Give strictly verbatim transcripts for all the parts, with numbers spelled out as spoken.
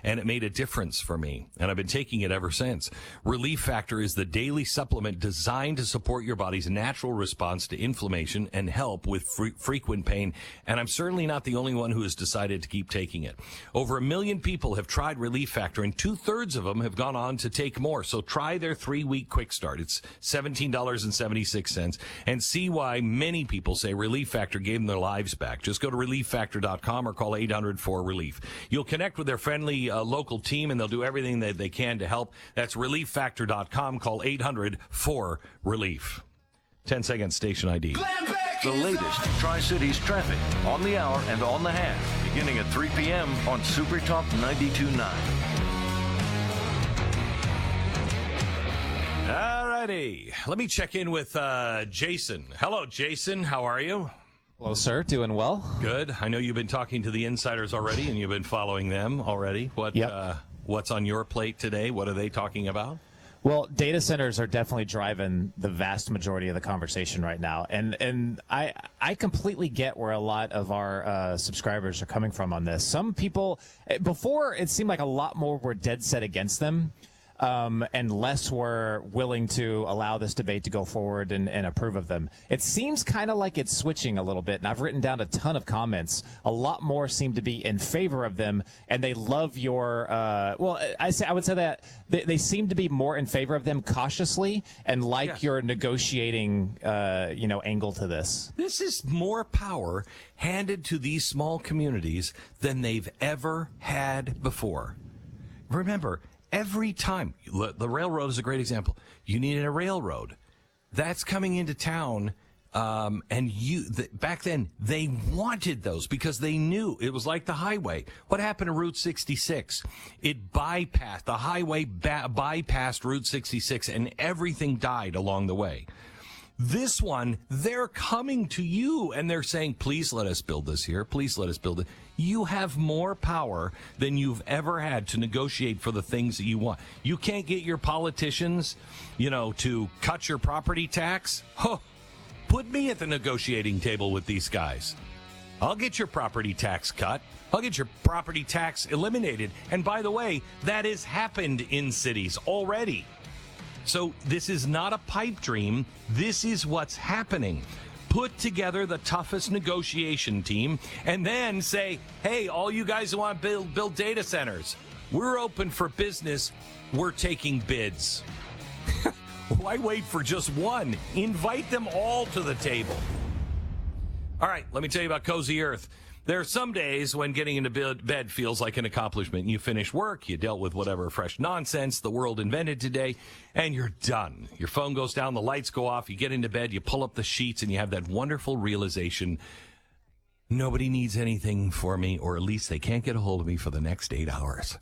and it made a difference for me, and I've been taking it ever since. Relief Factor is the daily supplement designed to support your body's natural response to inflammation and help with fre- frequent pain, and I'm certainly not the only one who has decided to keep taking it. Over a million people have tried Relief Factor, and two-thirds of them have gone on to take more, so try their three-week quick start. It's seventeen dollars and seventy-six cents, and see why many people say Relief Factor gave them their lives back. Just go to relief factor dot com or call eight hundred four relief. You'll connect with their friendly uh, local team, and they'll do everything that they can to help. That's relief factor dot com. Call eight hundred four relief. ten second station I D. The latest Tri-Cities traffic on the hour and on the half, beginning at three p.m. on Super Talk ninety-two point nine. All righty. Let me check in with uh, Jason. Hello, Jason. How are you? Hello, sir. Doing well. Good. I know you've been talking to the insiders already, and you've been following them already. What? Yep. Uh, what's on your plate today? What are they talking about? Well, data centers are definitely driving the vast majority of the conversation right now, and and I I completely get where a lot of our uh, subscribers are coming from on this. Some people, before it seemed like a lot more were dead set against them. Um, and less were willing to allow this debate to go forward and, and approve of them. It seems kind of like it's switching a little bit, and I've written down a ton of comments. A lot more seem to be in favor of them, and they love your. Uh, well, I say I would say that they, they seem to be more in favor of them cautiously and like Yes. your negotiating, uh, you know, angle to this. This is more power handed to these small communities than they've ever had before. Remember, every time, the railroad is a great example. You needed a railroad. That's coming into town, um, and you the, back then, they wanted those because they knew it was like the highway. What happened to Route sixty-six? It bypassed, the highway ba- bypassed Route sixty-six, and everything died along the way. This one, they're coming to you, and they're saying, please let us build this here. Please let us build it. You have more power than you've ever had to negotiate for the things that you want. You can't get your politicians, you know, to cut your property tax. Huh. Put me at the negotiating table with these guys. I'll get your property tax cut. I'll get your property tax eliminated. And by the way, that has happened in cities already. So this is not a pipe dream. This is what's happening. Put together the toughest negotiation team and then say, hey, all you guys who want to build, build data centers, we're open for business. We're taking bids. Why wait for just one? Invite them all to the table. All right, let me tell you about Cozy Earth. There are some days when getting into bed feels like an accomplishment. You finish work, you dealt with whatever fresh nonsense the world invented today, and you're done. Your phone goes down, the lights go off, you get into bed, you pull up the sheets, and you have that wonderful realization, nobody needs anything for me, or at least they can't get a hold of me for the next eight hours.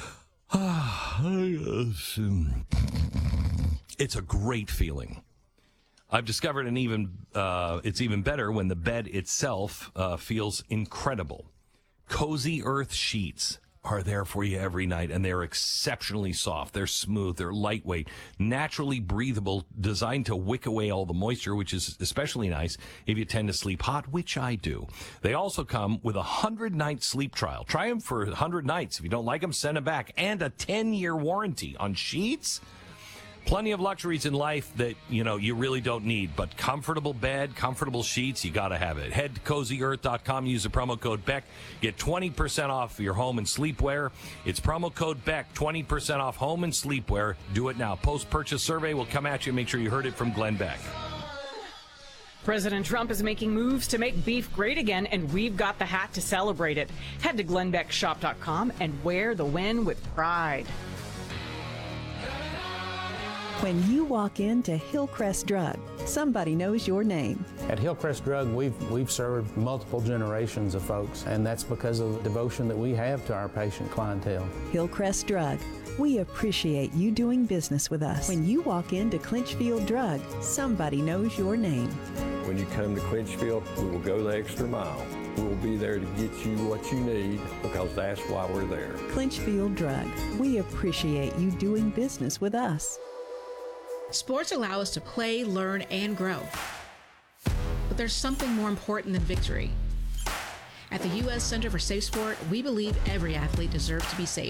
It's a great feeling. I've discovered an even uh, it's even better when the bed itself uh, feels incredible. Cozy Earth sheets are there for you every night, and they're exceptionally soft. They're smooth. They're lightweight, naturally breathable, designed to wick away all the moisture, which is especially nice if you tend to sleep hot, which I do. They also come with a one hundred night sleep trial. Try them for one hundred nights. If you don't like them, send them back. And a ten year warranty on sheets. Plenty of luxuries in life that, you know, you really don't need, but comfortable bed, comfortable sheets, you got to have it. Head to cozy earth dot com, use the promo code Beck, get twenty percent off your home and sleepwear. It's promo code Beck, twenty percent off home and sleepwear. Do it now. Post-purchase survey will come at you. Make sure you heard it from Glenn Beck. President Trump is making moves to make beef great again, and we've got the hat to celebrate it. Head to glenn beck shop dot com and wear the win with pride. When you walk into Hillcrest Drug, somebody knows your name. At Hillcrest Drug, we've we've served multiple generations of folks, and that's because of the devotion that we have to our patient clientele. Hillcrest Drug, we appreciate you doing business with us. When you walk into Clinchfield Drug, somebody knows your name. When you come to Clinchfield, we will go the extra mile. We will be there to get you what you need, because that's why we're there. Clinchfield Drug, we appreciate you doing business with us. Sports allow us to play, learn, and grow. But there's something more important than victory. At the U S Center for Safe Sport, we believe every athlete deserves to be safe.